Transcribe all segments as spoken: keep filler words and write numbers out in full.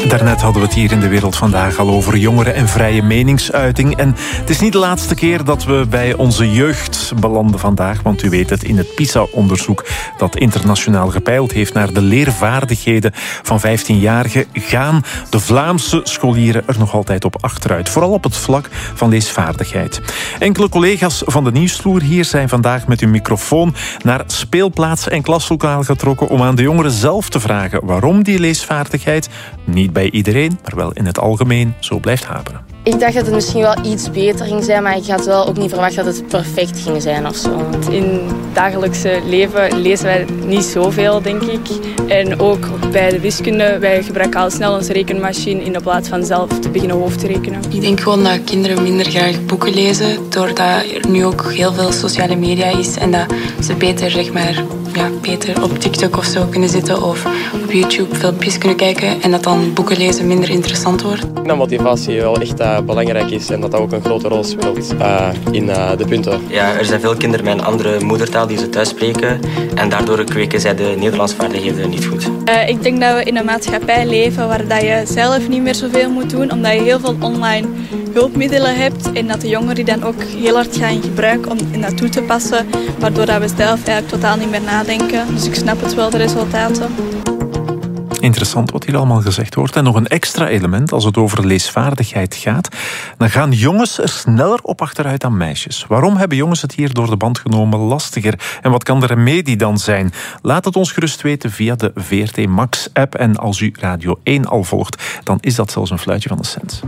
Daarnet hadden we het hier in De Wereld Vandaag al over jongeren en vrije meningsuiting. En het is niet de laatste keer dat we bij onze jeugd belanden vandaag. Want u weet het, in het PISA-onderzoek dat internationaal gepeild heeft naar de leervaardigheden van vijftienjarigen, gaan de Vlaamse scholieren er nog altijd op achteruit. Vooral op het vlak van leesvaardigheid. Enkele collega's van de Nieuwsvloer hier zijn vandaag met hun microfoon naar speelplaatsen en klaslokaal getrokken om aan de jongeren zelf te vragen waarom die leesvaardigheid niet bij iedereen, maar wel in het algemeen, zo blijft haperen. Ik dacht dat het misschien wel iets beter ging zijn, maar ik had wel ook niet verwacht dat het perfect ging zijn of zo. In het dagelijkse leven lezen wij niet zoveel, denk ik. En ook bij de wiskunde, wij gebruiken al snel onze rekenmachine in de plaats van zelf te beginnen hoofd te rekenen. Ik denk gewoon dat kinderen minder graag boeken lezen, doordat er nu ook heel veel sociale media is en dat ze beter, zeg maar, ja, beter op TikTok of zo kunnen zitten of op YouTube filmpjes kunnen kijken en dat dan boeken lezen minder interessant wordt. Ik denk dat motivatie wel echt uh, belangrijk is en dat dat ook een grote rol speelt uh, in uh, de punten. Ja, er zijn veel kinderen met een andere moedertaal die ze thuis spreken en daardoor kweken zij de Nederlands vaardigheden niet goed. Uh, ik denk dat we in een maatschappij leven waar dat je zelf niet meer zoveel moet doen, omdat je heel veel online hulpmiddelen hebt en dat de jongeren die dan ook heel hard gaan gebruiken om in dat toe te passen, waardoor dat we zelf eigenlijk totaal niet meer nadenken. Dus ik snap het wel, de resultaten. Interessant wat hier allemaal gezegd wordt. En nog een extra element, als het over leesvaardigheid gaat, dan gaan jongens er sneller op achteruit dan meisjes. Waarom hebben jongens het hier door de band genomen lastiger? En wat kan de remedie dan zijn? Laat het ons gerust weten via de V R T Max-app. En als u Radio één al volgt, dan is dat zelfs een fluitje van de cent.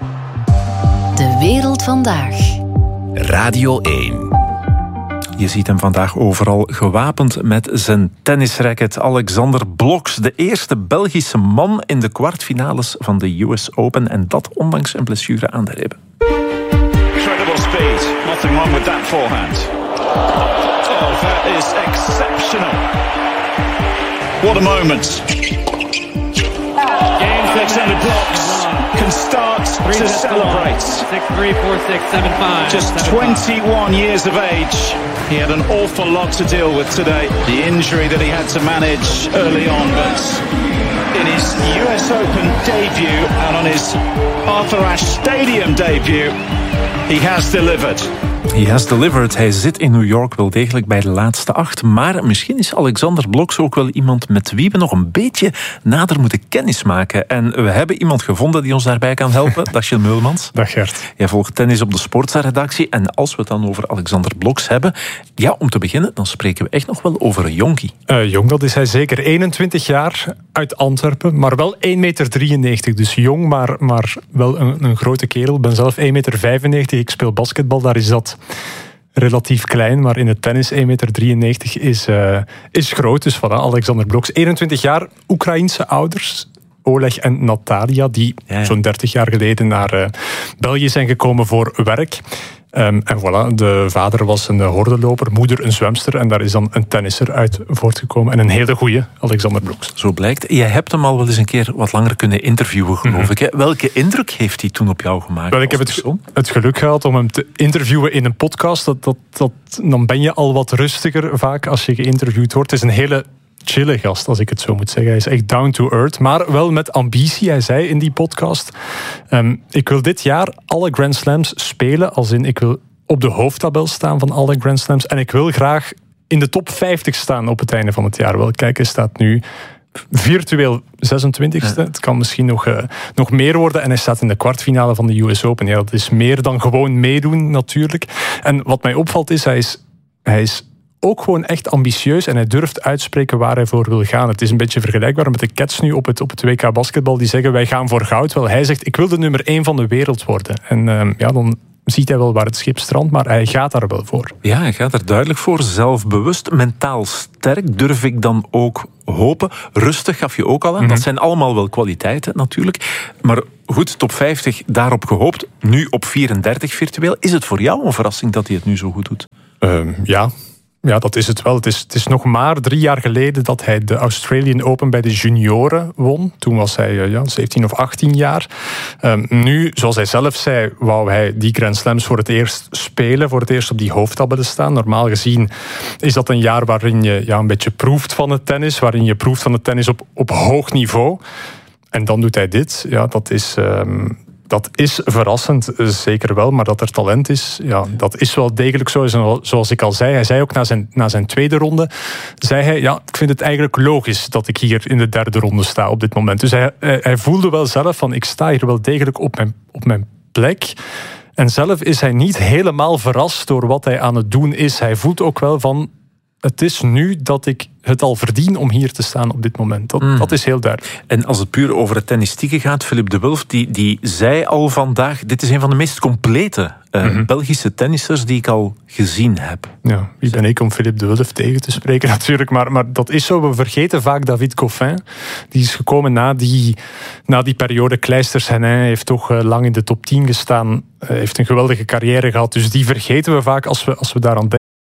De Wereld Vandaag. Radio één. Je ziet hem vandaag overal gewapend met zijn tennisracket. Alexander Bloks, de eerste Belgische man in de kwartfinales van de U S Open. En dat ondanks een blessure aan de ribben. Incredible speed. Nothing wrong with that forehand. Oh, that is exceptional. What a moment. Alexander Bloks can start to celebrate. six three, four six, seven five. Just twenty-one years of age. He had an awful lot to deal with today. The injury that he had to manage early on, but in his U S Open debut and on his Arthur Ashe Stadium debut, he has delivered. He has delivered. Hij zit in New York wel degelijk bij de laatste acht. Maar misschien is Alexander Bloks ook wel iemand met wie we nog een beetje nader moeten kennismaken. En we hebben iemand gevonden die ons daarbij kan helpen. Dag Gilles Meulmans. Dag Gert. Jij volgt tennis op de Sportza-redactie. En als we het dan over Alexander Bloks hebben, ja, om te beginnen, dan spreken we echt nog wel over een jonkie. Uh, jong, dat is hij zeker. eenentwintig jaar, uit Antwerpen, maar wel één meter drieënnegentig. Dus jong, maar, maar wel een, een grote kerel. Ik ben zelf één meter vijfennegentig. Ik speel basketbal, daar is dat relatief klein, maar in het tennis één meter drieënnegentig is, uh, is groot. Dus voilà, Alexander Bloks, eenentwintig jaar, Oekraïense ouders, Oleg en Natalia, die ja, ja. zo'n dertig jaar geleden naar uh, België zijn gekomen voor werk. Um, en voilà, de vader was een hordenloper, moeder een zwemster en daar is dan een tennisser uit voortgekomen. En een hele goeie, Alexander Bloks. Zo blijkt. Jij hebt hem al wel eens een keer wat langer kunnen interviewen, geloof mm-hmm. ik. Hè? Welke indruk heeft hij toen op jou gemaakt? Wel, ik heb het, het geluk gehad om hem te interviewen in een podcast. Dat, dat, dat, dan ben je al wat rustiger vaak als je geïnterviewd wordt. Het is een hele chille gast, als ik het zo moet zeggen. Hij is echt down to earth, maar wel met ambitie. Hij zei in die podcast, um, ik wil dit jaar alle Grand Slams spelen, als in ik wil op de hoofdtabel staan van alle Grand Slams en ik wil graag in de top vijftig staan op het einde van het jaar. Wel, kijk, hij staat nu virtueel zesentwintigste. Ja. Het kan misschien nog, uh, nog meer worden. En hij staat in de kwartfinale van de U S Open. Ja, dat is meer dan gewoon meedoen, natuurlijk. En wat mij opvalt is, hij is, hij is ook gewoon echt ambitieus en hij durft uitspreken waar hij voor wil gaan. Het is een beetje vergelijkbaar met de Cats nu op het, op het W K basketbal. Die zeggen, wij gaan voor goud. Wel, hij zegt, ik wil de nummer één van de wereld worden. En uh, ja, dan ziet hij wel waar het schip strandt, maar hij gaat daar wel voor. Ja, hij gaat er duidelijk voor. Zelfbewust, mentaal sterk, durf ik dan ook hopen. Rustig gaf je ook al aan. Mm-hmm. Dat zijn allemaal wel kwaliteiten natuurlijk. Maar goed, top vijftig, daarop gehoopt. Nu op vierendertig virtueel. Is het voor jou een verrassing dat hij het nu zo goed doet? Uh, ja. Ja, dat is het wel. Het is, het is nog maar drie jaar geleden dat hij de Australian Open bij de junioren won. Toen was hij ja, zeventien of achttien jaar. Um, nu, zoals hij zelf zei, wou hij die Grand Slams voor het eerst spelen, voor het eerst op die hoofdtabellen staan. Normaal gezien is dat een jaar waarin je ja, een beetje proeft van het tennis, waarin je proeft van het tennis op, op hoog niveau. en dan doet hij dit. Ja, dat is... Um, Dat is verrassend, zeker wel. Maar dat er talent is, ja, dat is wel degelijk zo. Zoals ik al zei, hij zei ook na zijn, na zijn tweede ronde... zei hij, ja, ik vind het eigenlijk logisch dat ik hier in de derde ronde sta op dit moment. Dus hij, hij voelde wel zelf van, ik sta hier wel degelijk op mijn, op mijn plek. En zelf is hij niet helemaal verrast door wat hij aan het doen is. Hij voelt ook wel van... Het is nu dat ik het al verdien om hier te staan op dit moment. Dat, mm. dat is heel duidelijk. En als het puur over het tennistieke gaat, Philippe de Wulf, die, die zei al vandaag, dit is een van de meest complete uh, mm-hmm. Belgische tennissers die ik al gezien heb. Ja, wie ben ik om Philippe de Wulf tegen te spreken natuurlijk, maar, maar dat is zo. We vergeten vaak David Goffin. Die is gekomen na die, na die periode Kleisters-Henin. Hij heeft toch uh, lang in de top tien gestaan. Hij uh, heeft een geweldige carrière gehad, dus die vergeten we vaak als we, als we daaraan denken.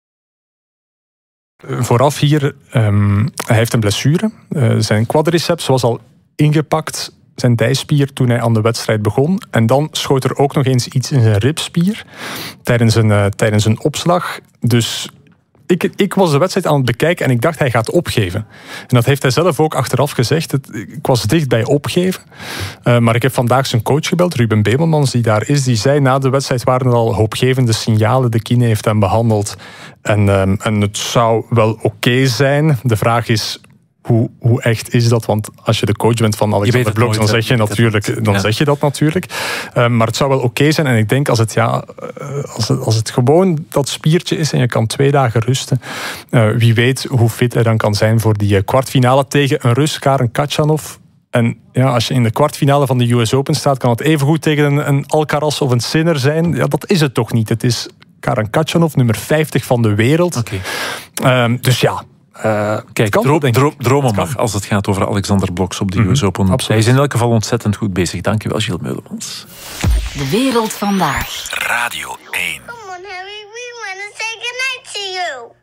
Vooraf hier, um, hij heeft een blessure. Uh, zijn quadriceps was al ingepakt, zijn dijspier, toen hij aan de wedstrijd begon. En dan schoot er ook nog eens iets in zijn ribspier tijdens een, uh, tijdens een opslag. Dus ik, ik was de wedstrijd aan het bekijken en ik dacht, hij gaat opgeven. En dat heeft hij zelf ook achteraf gezegd. Het, ik was dicht bij opgeven. Uh, maar ik heb vandaag zijn coach gebeld, Ruben Bemelmans, die daar is. Die zei, na de wedstrijd waren er al hoopgevende signalen. De kine heeft hem behandeld. En, um, en het zou wel oké okay zijn. De vraag is... Hoe, hoe echt is dat? Want als je de coach bent van Alexander Blok, dan, zeg je, natuurlijk, dan ja. zeg je dat natuurlijk. Uh, maar het zou wel oké okay zijn. En ik denk als het, ja, als, het, als het gewoon dat spiertje is en je kan twee dagen rusten. Uh, wie weet hoe fit hij dan kan zijn voor die kwartfinale tegen een Rus, Karen Khachanov. En ja, als je in de kwartfinale van de U S Open staat, kan het evengoed tegen een, een Alcaraz of een Sinner zijn. Ja, dat is het toch niet. Het is Karen Khachanov, nummer vijftig van de wereld. Okay. Um, dus ja... Uh, Kijk, kan, droom, droom, dromen mag als het gaat over Alexander Bloks op de mm-hmm. U S Open. Absoluut. Hij is in elk geval ontzettend goed bezig. Dankjewel, Gilles Meulemans. De wereld vandaag. Radio één. Come on, Harry, we want to say goodnight to you.